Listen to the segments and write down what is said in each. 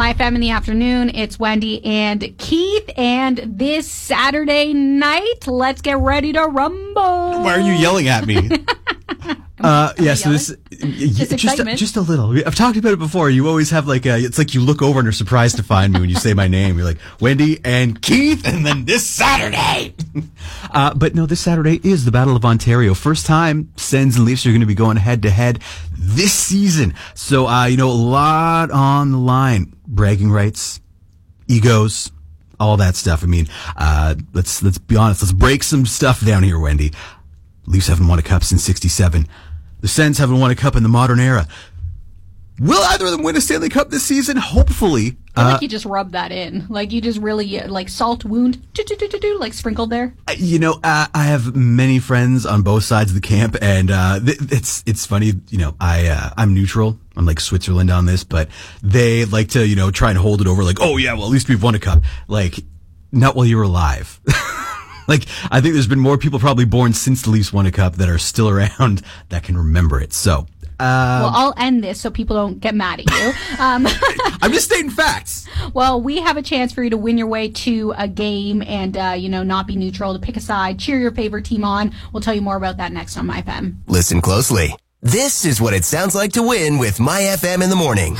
My FM in the afternoon. It's Wendy and Keith. And this Saturday night, let's get ready to rumble. Why are you yelling at me? So this just a little. I've talked about it before. You always have it's like you look over and are surprised to find me when you say my name. You're like, Wendy and Keith, and then this Saturday. But no, this Saturday is the Battle of Ontario. First time Sens and Leafs are going to be going head to head this season. So, a lot on the line. Bragging rights, egos, all that stuff. I mean, let's be honest. Let's break some stuff down here, Wendy. Leafs haven't won a cup since '67. The Sens haven't won a cup in the modern era. Will either of them win a Stanley Cup this season? Hopefully. I feel like you just rubbed that in. Like you just really, salt wound, sprinkled there. I have many friends on both sides of the camp, and it's funny. I'm neutral. I'm like Switzerland on this, but they like to, try and hold it over like, oh yeah, well, at least we've won a cup. Like, not while you were alive. I think there's been more people probably born since the Leafs won a cup that are still around that can remember it. So, well, I'll end this so people don't get mad at you. I'm just stating facts. Well, we have a chance for you to win your way to a game and, not be neutral, to pick a side, cheer your favorite team on. We'll tell you more about that next on MyFM. Listen closely. This is what it sounds like to win with MyFM in the morning.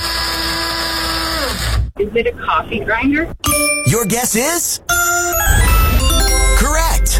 Is it a coffee grinder? Your guess is? Correct.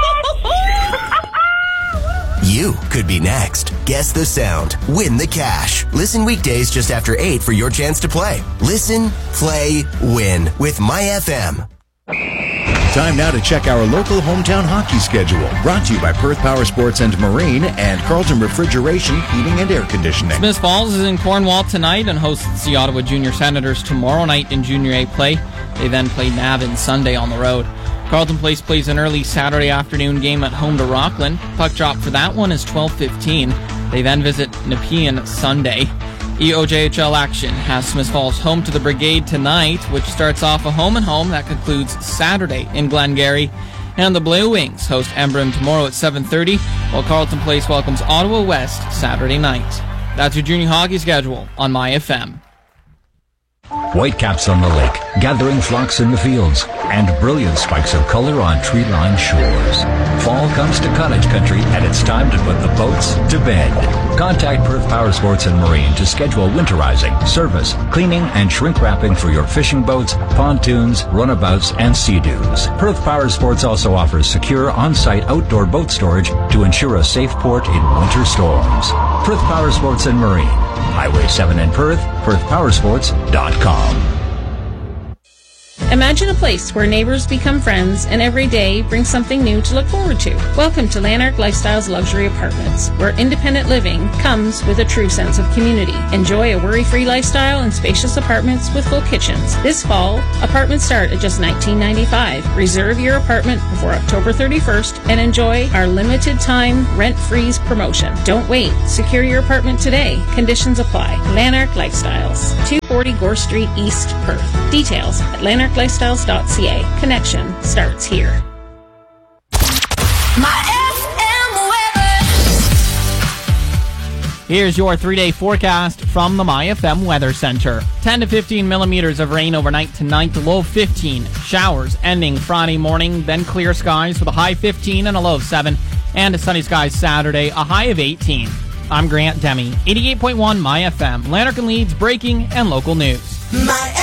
You could be next. Guess the sound. Win the cash. Listen weekdays just after 8 for your chance to play. Listen, play, win with MyFM. Time now to check our local hometown hockey schedule. Brought to you by Perth Power Sports and Marine and Carlton Refrigeration, Heating and Air Conditioning. Smith Falls is in Cornwall tonight and hosts the Ottawa Junior Senators tomorrow night in Junior A play. They then play Navan Sunday on the road. Carlton Place plays an early Saturday afternoon game at home to Rockland. Puck drop for that one is 12:15. They then visit Nepean Sunday. EOJHL action has Smith Falls home to the Brigade tonight, which starts off a home-and-home that concludes Saturday in Glengarry. And the Blue Wings host Embrun tomorrow at 7:30, while Carlton Place welcomes Ottawa West Saturday night. That's your junior hockey schedule on MyFM. Whitecaps on the lake, gathering flocks in the fields, and brilliant spikes of color on tree-lined shores. Fall comes to cottage country, and it's time to put the boats to bed. Contact Perth Power Sports and Marine to schedule winterizing, service, cleaning, and shrink wrapping for your fishing boats, pontoons, runabouts, and sea-doos. Perth Power Sports also offers secure on-site outdoor boat storage to ensure a safe port in winter storms. Perth Power Sports and Marine, Highway 7 in Perth, perthpowersports.com. Imagine a place where neighbors become friends and every day brings something new to look forward to. Welcome to Lanark Lifestyles Luxury Apartments, where independent living comes with a true sense of community. Enjoy a worry-free lifestyle in spacious apartments with full kitchens. This fall, apartments start at just $19.95. Reserve your apartment before October 31st and enjoy our limited time rent-freeze promotion. Don't wait. Secure your apartment today. Conditions apply. Lanark Lifestyles, 240 Gore Street East, Perth. Details at lanarklifestyles.ca. Connection starts here. Here's your 3-day forecast from the MyFM Weather Center. 10 to 15 millimeters of rain overnight tonight, the low of 15. Showers ending Friday morning, then clear skies with a high 15 and a low of 7. And a sunny skies Saturday, a high of 18. I'm Grant Demi, 88.1 MyFM. Lanark and Leeds breaking and local news.